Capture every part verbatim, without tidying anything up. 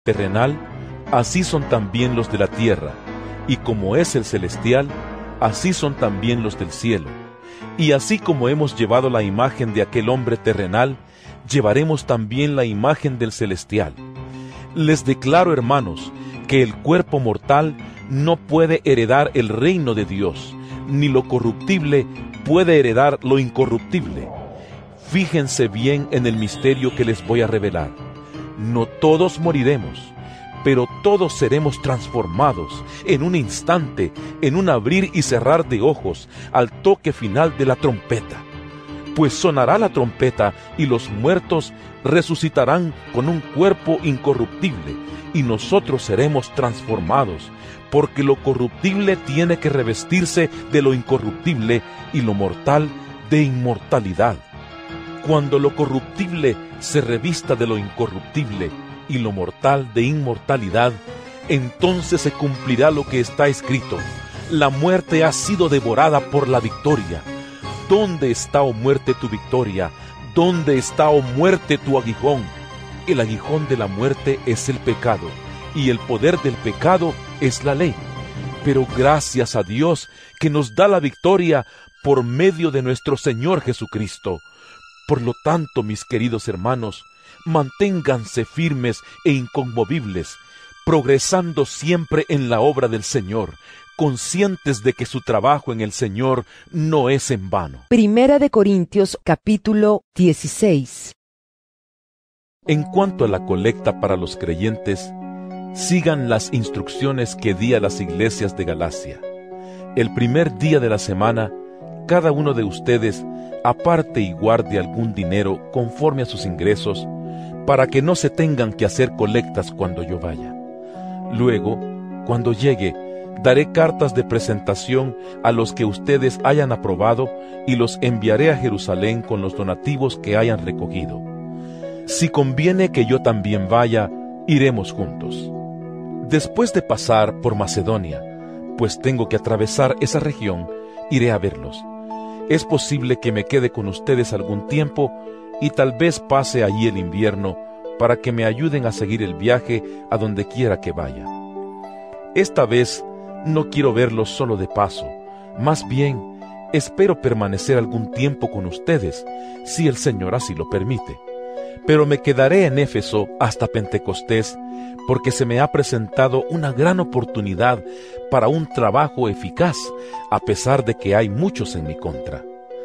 terrenal, así son también los de la tierra, y como es el celestial, así son también los del cielo. Y así como hemos llevado la imagen de aquel hombre terrenal, llevaremos también la imagen del celestial. Les declaro, hermanos, que el cuerpo mortal no puede heredar el reino de Dios, ni lo corruptible puede heredar lo incorruptible. Fíjense bien en el misterio que les voy a revelar. No todos moriremos, pero todos seremos transformados en un instante, en un abrir y cerrar de ojos, al toque final de la trompeta. Pues sonará la trompeta y los muertos resucitarán con un cuerpo incorruptible, y nosotros seremos transformados, porque lo corruptible tiene que revestirse de lo incorruptible y lo mortal de inmortalidad. Cuando lo corruptible se revista de lo incorruptible y lo mortal de inmortalidad, entonces se cumplirá lo que está escrito: la muerte ha sido devorada por la victoria. ¿Dónde está, oh muerte, tu victoria? ¿Dónde está, oh muerte, tu aguijón? El aguijón de la muerte es el pecado, y el poder del pecado es la ley. Pero gracias a Dios que nos da la victoria por medio de nuestro Señor Jesucristo. Por lo tanto, mis queridos hermanos, manténganse firmes e inconmovibles, progresando siempre en la obra del Señor, conscientes de que su trabajo en el Señor no es en vano. Primera de Corintios, capítulo dieciséis. En cuanto a la colecta para los creyentes, sigan las instrucciones que di a las iglesias de Galacia. El primer día de la semana, cada uno de ustedes aparte y guarde algún dinero conforme a sus ingresos, para que no se tengan que hacer colectas cuando yo vaya. Luego, cuando llegue, daré cartas de presentación a los que ustedes hayan aprobado y los enviaré a Jerusalén con los donativos que hayan recogido. Si conviene que yo también vaya, iremos juntos. Después de pasar por Macedonia, pues tengo que atravesar esa región, iré a verlos. Es posible que me quede con ustedes algún tiempo y tal vez pase allí el invierno para que me ayuden a seguir el viaje a donde quiera que vaya. Esta vez no quiero verlos solo de paso, más bien espero permanecer algún tiempo con ustedes, si el Señor así lo permite. Pero me quedaré en Éfeso hasta Pentecostés, porque se me ha presentado una gran oportunidad para un trabajo eficaz, a pesar de que hay muchos en mi contra.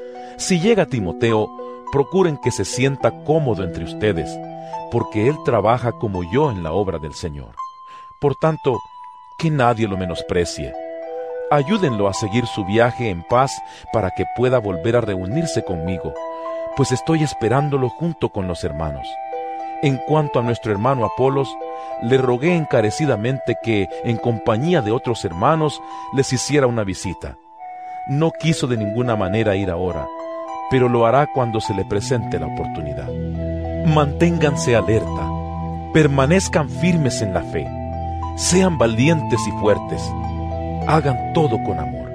Si llega Timoteo, procuren que se sienta cómodo entre ustedes, porque él trabaja como yo en la obra del Señor. Por tanto, que nadie lo menosprecie. Ayúdenlo a seguir su viaje en paz para que pueda volver a reunirse conmigo, pues estoy esperándolo junto con los hermanos. En cuanto a nuestro hermano Apolos, le rogué encarecidamente que, en compañía de otros hermanos, les hiciera una visita. No quiso de ninguna manera ir ahora, pero lo hará cuando se le presente la oportunidad. Manténganse alerta, permanezcan firmes en la fe, sean valientes y fuertes, hagan todo con amor.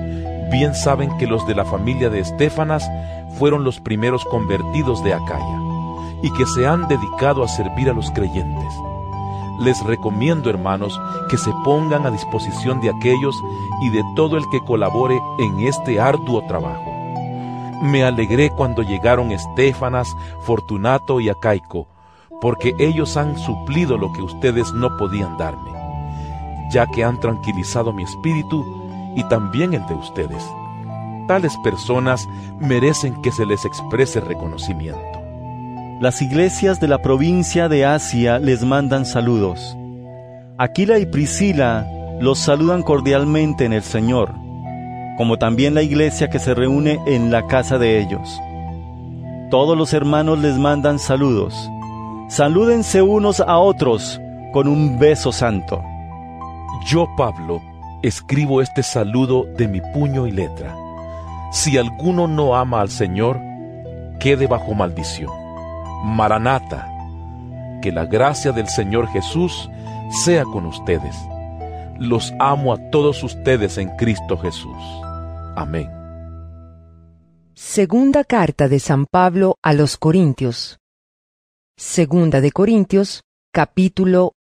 Bien saben que los de la familia de Estéfanas fueron los primeros convertidos de Acaya, y que se han dedicado a servir a los creyentes. Les recomiendo, hermanos, que se pongan a disposición de aquellos y de todo el que colabore en este arduo trabajo. Me alegré cuando llegaron Estéfanas, Fortunato y Acaico, porque ellos han suplido lo que ustedes no podían darme, ya que han tranquilizado mi espíritu y también el de ustedes. Tales personas merecen que se les exprese reconocimiento. Las iglesias de la provincia de Asia les mandan saludos. Aquila y Priscila los saludan cordialmente en el Señor, como también la iglesia que se reúne en la casa de ellos. Todos los hermanos les mandan saludos. Salúdense unos a otros con un beso santo. Yo, Pablo, escribo este saludo de mi puño y letra. Si alguno no ama al Señor, quede bajo maldición. Maranata, que la gracia del Señor Jesús sea con ustedes. Los amo a todos ustedes en Cristo Jesús. Amén. Segunda carta de San Pablo a los Corintios. Segunda de Corintios, capítulo